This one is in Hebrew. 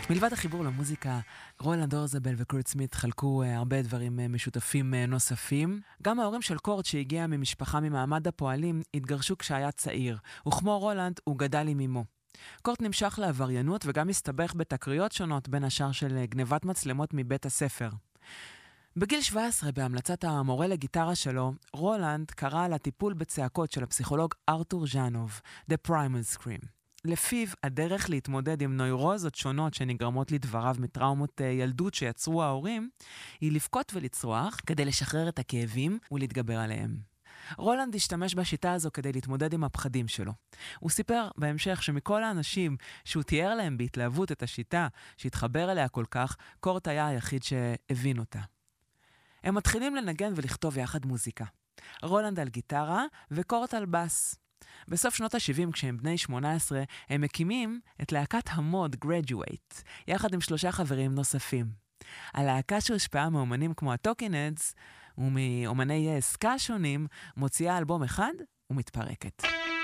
מלבד החיבור למוזיקה, רולנד אורזבל וקורט סמית חלקו הרבה דברים משותפים נוספים. גם ההורים של קורט, שהגיע ממשפחה ממעמד הפועלים, התגרשו כשהיה צעיר, וכמו רולנד הוא גדל עם אמו. קורט נמשך לעבריינות וגם הסתבך בתקריות שונות, בין השאר של גנבת מצלמות מבית הספר. בגיל 17, בהמלצת המורה לגיטרה שלו, רולנד קרא על הטיפול בצעקות של הפסיכולוג ארתור ז'אנוב, The Primal Scream. לפיו, הדרך להתמודד עם נוירוזות שונות שנגרמות לדבריו מטראומות ילדות שיצרו ההורים, היא לבכות ולצרוח כדי לשחרר את הכאבים ולהתגבר עליהם. רולנד השתמש בשיטה הזו כדי להתמודד עם הפחדים שלו. הוא סיפר בהמשך שמכל האנשים שהוא תיאר להם בהתלהבות את השיטה שהתחבר אליה כל כך, קורט היה היחיד שהבין אותה. הם מתחילים לנגן ולכתוב יחד מוזיקה. רולנד על גיטרה וקורט על בס. בסוף שנות ה-70, כשהם בני 18, הם מקימים את להקת המוד Graduate, יחד עם 3 חברים נוספים. הלהקה שהושפעה מאומנים כמו הטוקינג הדס ומאומני סקה שונים, מוציאה אלבום אחד ומתפרקת.